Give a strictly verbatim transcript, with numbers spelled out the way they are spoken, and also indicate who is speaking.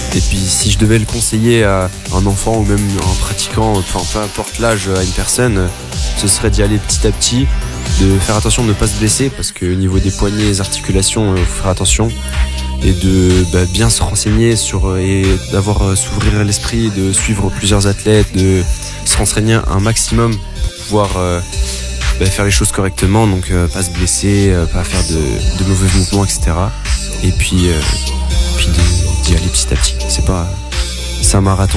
Speaker 1: Et puis si je devais le conseiller à un enfant ou même un pratiquant, enfin peu importe l'âge, à une personne, ce serait d'y aller petit à petit, de faire attention de ne pas se blesser parce que au niveau des poignets, des articulations, il faut faire attention. Et de bah, bien se renseigner sur et d'avoir euh, s'ouvrir l'esprit, de suivre plusieurs athlètes, de se renseigner un maximum pour pouvoir euh, bah, faire les choses correctement, donc euh, pas se blesser, euh, pas faire de, de mauvais mouvements, et cetera. Et puis, euh, puis de- d'y aller petit à petit. C'est pas, c'est un marathon,